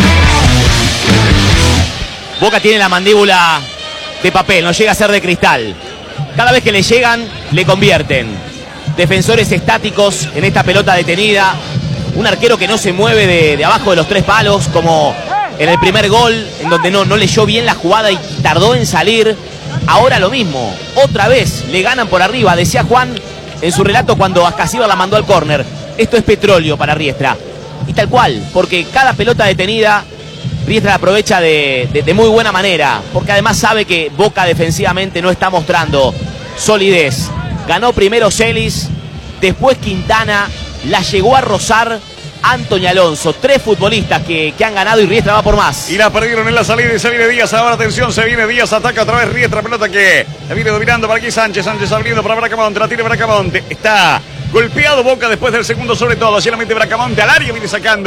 Boca tiene la mandíbula de papel, no llega a ser de cristal. Cada vez que le llegan, le convierten. Defensores estáticos en esta pelota detenida. Un arquero que no se mueve de, de abajo de los tres palos, como en el primer gol, en donde no, no leyó bien la jugada y tardó en salir. Ahora lo mismo, otra vez le ganan por arriba. Decía Juan en su relato cuando Ascasíbar la mandó al córner: esto es petróleo para Riestra. Y tal cual, porque cada pelota detenida Riestra la aprovecha de, de, de muy buena manera, porque además sabe que Boca defensivamente no está mostrando solidez. Ganó primero Celis, después Quintana, la llegó a rozar Anthony Alonso. Tres futbolistas que, que han ganado y Riestra va por más. Y la perdieron en la salida y se viene Díaz. Ahora atención, se viene Díaz, ataca otra vez Riestra, pelota que la viene dominando para aquí Sánchez. Sánchez abriendo para Bracamonte, la tiene Bracamonte. Está golpeado Boca después del segundo sobre todo. Allí la mete Bracamonte al área, viene sacando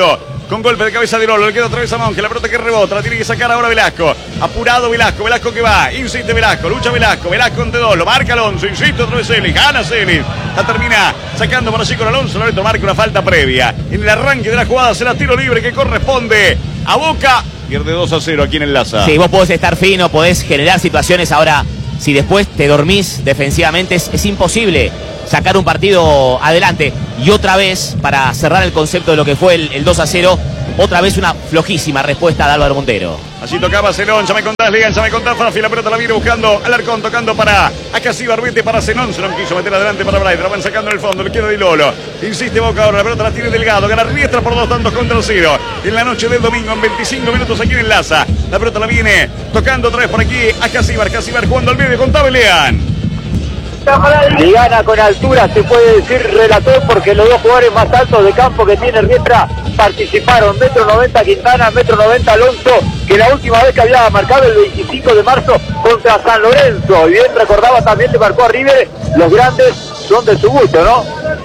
con golpe de cabeza de Lolo, le queda otra vez a Monge, la pelota que rebota, la tiene que sacar ahora Velasco, apurado Velasco, Velasco que va, insiste Velasco, lucha Velasco, Velasco ante dos, lo marca Alonso, insiste otra vez Celis, gana Celis, la termina sacando por allí con Alonso, Loreto marca una falta previa, en el arranque de la jugada será tiro libre que corresponde a Boca, pierde dos a cero aquí en el Laza. Sí, vos podés estar fino, podés generar situaciones, ahora si después te dormís defensivamente es, es imposible sacar un partido adelante. Y otra vez, para cerrar el concepto de lo que fue el, el dos a cero, otra vez una flojísima respuesta de Álvaro Montero. Allí tocaba Zenón, ya me contás, Ligan, ya me contás, Fafi, la pelota la viene buscando Alarcón, tocando para Acasí Barbete para Zenón, Zenón quiso meter adelante para Bright, la van sacando en el fondo, le queda Di Lolo, insiste Boca ahora, la pelota la tiene Delgado, gana Riestra por dos tantos contra cero, en la noche del domingo, en veinticinco minutos aquí en el Laza, la pelota la viene tocando otra vez por aquí Acasíbar, Acasíbar jugando al medio con Tabelean. Y gana con altura, se puede decir relator, porque los dos jugadores más altos de campo que tiene Riestra participaron. Metro noventa Quintana, metro noventa Alonso, que la última vez que había marcado el veinticinco de marzo contra San Lorenzo. Y bien recordaba también, le marcó a River, los grandes son de su gusto, ¿no?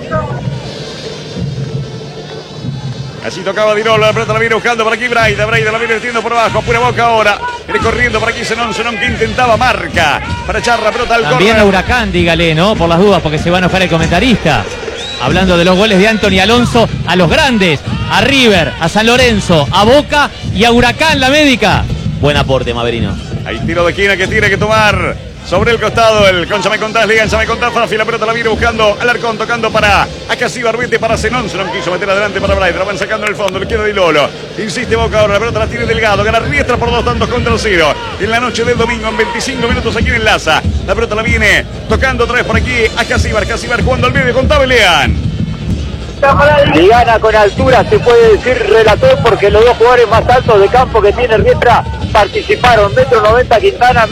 Así tocaba Di Lolo, la pelota la viene buscando por aquí Braida, Braida la viene metiendo por abajo, pura Boca ahora, viene corriendo por aquí Zenón, Zenón que intentaba marca para echar la pelota al córner. También a Huracán, dígale, ¿no? Por las dudas, porque se va a enojar el comentarista. Hablando de los goles de Anthony Alonso, a los grandes, a River, a San Lorenzo, a Boca y a Huracán, la médica. Buen aporte, Maverino. Hay tiro de esquina que tiene que tomar sobre el costado el Concha me contás, Ligan, ya me contás, Fafi, la pelota la viene buscando Alarcón, tocando para Acasí Barbete para Zenón, Zenón quiso meter adelante para Bright, la van sacando en el fondo, le queda Di Lolo, insiste Boca ahora, la pelota la tiene Delgado, gana Riestra por dos tantos contra cero, en la noche del domingo, en veinticinco minutos aquí en Laza, la pelota la viene tocando otra vez por aquí Acasíbar, Acasíbar jugando al medio con Tabelean. Y gana con altura, se puede decir relator, porque los dos jugadores más altos de campo que tiene Riestra participaron. Metro noventa Quintana,